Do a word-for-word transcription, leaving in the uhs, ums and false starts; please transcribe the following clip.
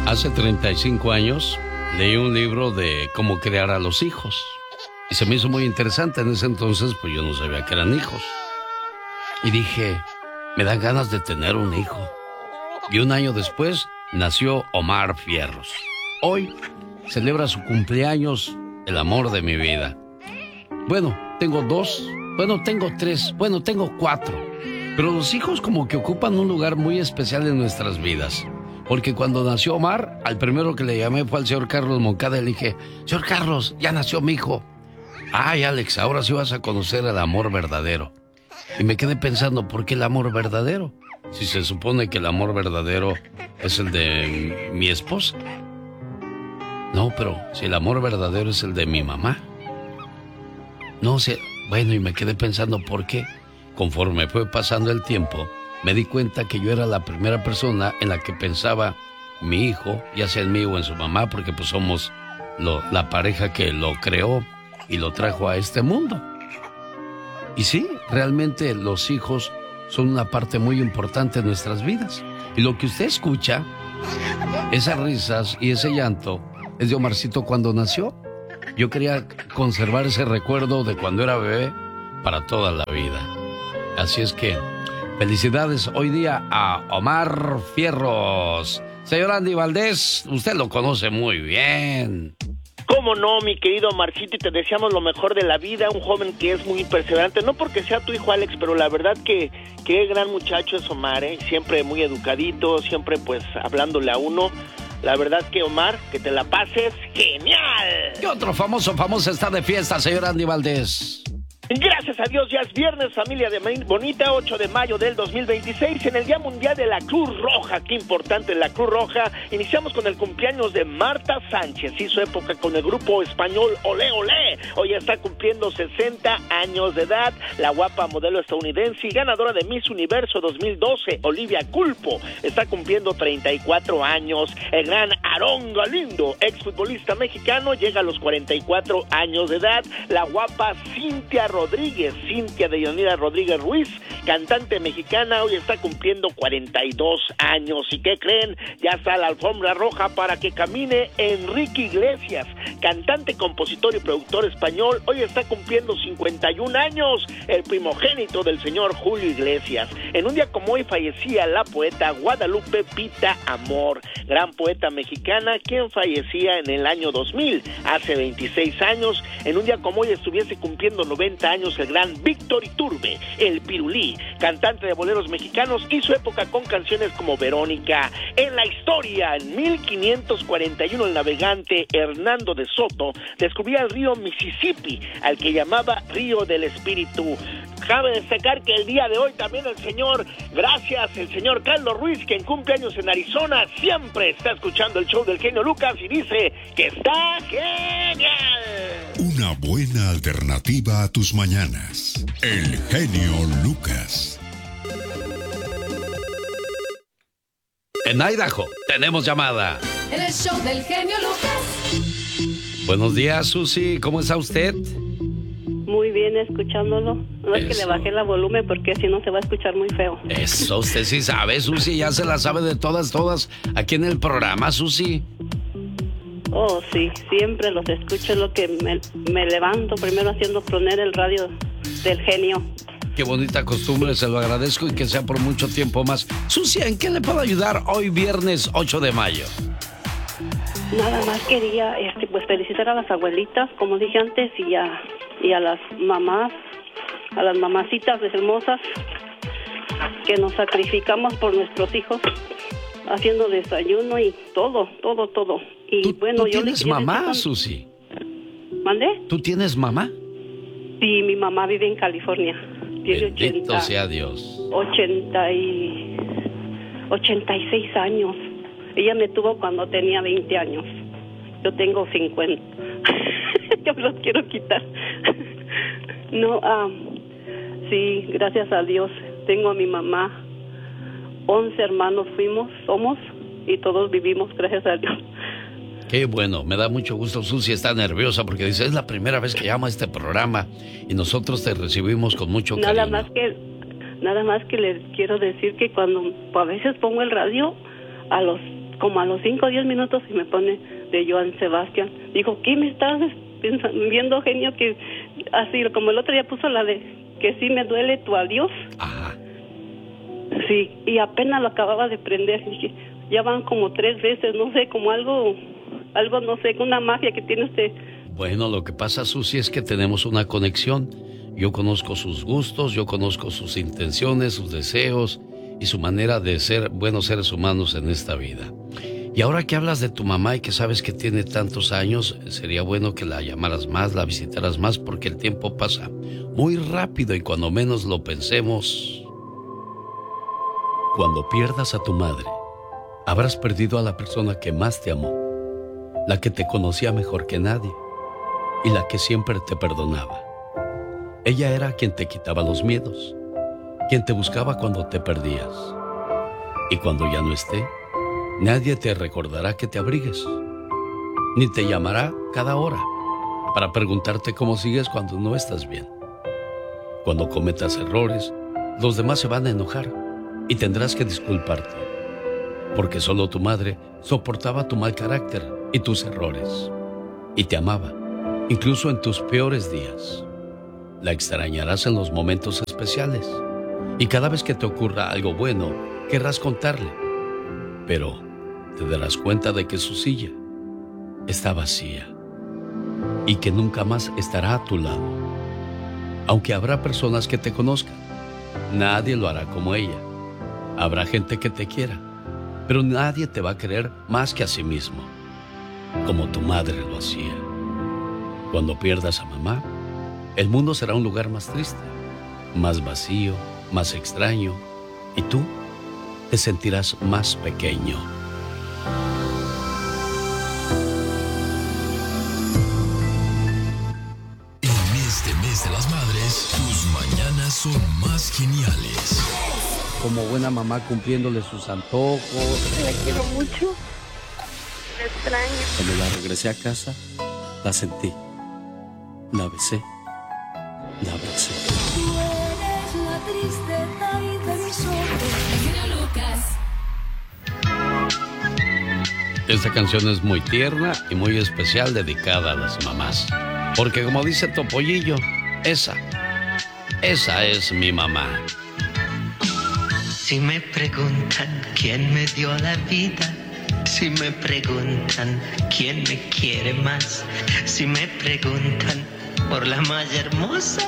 Hace treinta y cinco años leí un libro de cómo crear a los hijos. Y se me hizo muy interesante. En ese entonces, pues yo no sabía que eran hijos. Y dije, me dan ganas de tener un hijo. Y un año después nació Omar Fierros. Hoy celebra su cumpleaños, el amor de mi vida. Bueno, tengo dos, bueno, tengo tres, bueno, tengo cuatro. Pero los hijos como que ocupan un lugar muy especial en nuestras vidas. Porque cuando nació Omar, al primero que le llamé fue al señor Carlos Moncada y le dije, señor Carlos, ya nació mi hijo. Ay, Alex, ahora sí vas a conocer el amor verdadero. Y me quedé pensando, ¿por qué el amor verdadero? Si se supone que el amor verdadero es el de mi esposa. No, pero si el amor verdadero es el de mi mamá. No sé, bueno, y me quedé pensando, ¿por qué? Conforme fue pasando el tiempo, me di cuenta que yo era la primera persona en la que pensaba mi hijo, ya sea en mí o en su mamá, porque pues somos lo, la pareja que lo creó y lo trajo a este mundo. Y sí, realmente los hijos son una parte muy importante de nuestras vidas. Y lo que usted escucha, esas risas y ese llanto, es de Omarcito cuando nació. Yo quería conservar ese recuerdo de cuando era bebé para toda la vida. Así es que, felicidades hoy día a Omar Fierros. Señor Andy Valdés, usted lo conoce muy bien. ¿Cómo no, mi querido Omarcito? Y te deseamos lo mejor de la vida, un joven que es muy perseverante, no porque sea tu hijo Alex, pero la verdad que qué gran muchacho es Omar, ¿eh? Siempre muy educadito, siempre pues hablándole a uno. La verdad que Omar, que te la pases genial. ¿Qué otro famoso famoso está de fiesta, señor Andy Valdés? Gracias a Dios, ya es viernes, familia de bonita, ocho de mayo del dos mil veintiséis, en el Día Mundial de la Cruz Roja. Qué importante la Cruz Roja. Iniciamos con el cumpleaños de Marta Sánchez, hizo época con el grupo español Olé Olé. Hoy está cumpliendo sesenta años de edad. La guapa modelo estadounidense y ganadora de Miss Universo dos mil doce, Olivia Culpo, está cumpliendo treinta y cuatro años. El gran Aarón Galindo, exfutbolista mexicano, llega a los cuarenta y cuatro años de edad. La guapa Cintia Rodríguez, Cintia de Yanira Rodríguez Ruiz, cantante mexicana, hoy está cumpliendo cuarenta y dos años. ¿Y qué creen? Ya está la alfombra roja para que camine Enrique Iglesias, cantante, compositor y productor español, hoy está cumpliendo cincuenta y un años, el primogénito del señor Julio Iglesias. En un día como hoy fallecía la poeta Guadalupe Pita Amor, gran poeta mexicana, quien fallecía en el año dos mil, hace veintiséis años. En un día como hoy estuviese cumpliendo noventa años el gran Víctor Iturbe, el Pirulí, cantante de boleros mexicanos, hizo época con canciones como Verónica. En la historia, en mil quinientos cuarenta y uno, el navegante Hernando de Soto descubría el río Mississippi, al que llamaba Río del Espíritu. Cabe destacar que el día de hoy también el señor, gracias, el señor Carlos Ruiz, quien cumple años en Arizona, siempre está escuchando el show del genio Lucas y dice que está genial. Una buena alternativa a tus mañanas. El genio Lucas. En Idaho tenemos llamada. En el show del genio Lucas. Buenos días, Susi, ¿cómo está usted? Muy bien, escuchándolo. No es que le bajé el volumen porque si no se va a escuchar muy feo. Eso, usted sí sabe, Susi, ya se la sabe de todas, todas aquí en el programa, Susi. Oh, sí, siempre los escucho, es lo que me, me levanto primero haciendo poner el radio del genio. Qué bonita costumbre, se lo agradezco y que sea por mucho tiempo más. Susi, ¿en qué le puedo ayudar hoy viernes ocho de mayo? Nada más quería este, pues felicitar a las abuelitas, como dije antes, y a, y a las mamás, a las mamacitas hermosas que nos sacrificamos por nuestros hijos, haciendo desayuno y todo, todo, todo. Y ¿Tú, bueno, ¿tú yo tienes le mamá, decir, Susi? ¿Mande? ¿Tú tienes mamá? Sí, mi mamá vive en California. Tiene Bendito ochenta, sea Dios. ochenta y ochenta y seis años. Ella me tuvo cuando tenía veinte años. Yo tengo cincuenta. Yo me los quiero quitar. No, um, sí, gracias a Dios. Tengo a mi mamá. Once hermanos fuimos, somos, y todos vivimos, gracias a Dios. Qué bueno, me da mucho gusto. Susi está nerviosa porque dice, es la primera vez que llama a este programa y nosotros te recibimos con mucho cariño. Nada más que, nada más que les quiero decir que cuando a veces pongo el radio, a los como a los cinco o diez minutos se me pone de Joan Sebastián. Digo, ¿qué me estás pensando, viendo, genio? Que así, como el otro día puso la de que sí me duele tu adiós. Ajá. Sí, y apenas lo acababa de prender. Dije, ya van como tres veces, no sé, como algo, algo, no sé, una magia que tiene usted. Bueno, lo que pasa, Susi, es que tenemos una conexión. Yo conozco sus gustos, yo conozco sus intenciones, sus deseos y su manera de ser buenos seres humanos en esta vida. Y ahora que hablas de tu mamá y que sabes que tiene tantos años, sería bueno que la llamaras más, la visitaras más, porque el tiempo pasa muy rápido y cuando menos lo pensemos. Cuando pierdas a tu madre, habrás perdido a la persona que más te amó, la que te conocía mejor que nadie y la que siempre te perdonaba. Ella era quien te quitaba los miedos, quien te buscaba cuando te perdías. Y cuando ya no esté, nadie te recordará que te abrigues, ni te llamará cada hora para preguntarte cómo sigues cuando no estás bien. Cuando cometas errores, los demás se van a enojar y tendrás que disculparte, porque solo tu madre soportaba tu mal carácter y tus errores, y te amaba, incluso en tus peores días. La extrañarás en los momentos especiales, y cada vez que te ocurra algo bueno, querrás contarle, pero te darás cuenta de que su silla está vacía y que nunca más estará a tu lado. Aunque habrá personas que te conozcan, nadie lo hará como ella. Habrá gente que te quiera, pero nadie te va a querer más que a sí mismo, como tu madre lo hacía. Cuando pierdas a mamá, el mundo será un lugar más triste, más vacío, más extraño, y tú te sentirás más pequeño. En este mes de las madres, tus mañanas son más geniales. Como buena mamá cumpliéndole sus antojos. La quiero mucho. La extraño. Cuando la regresé a casa, la sentí, la besé, la abracé. Tú eres la tristeza y de mis ojos. Genio Lucas. Esta canción es muy tierna y muy especial, dedicada a las mamás. Porque como dice Topollillo, esa, esa es mi mamá. Si me preguntan quién me dio la vida, si me preguntan quién me quiere más, si me preguntan por la más hermosa,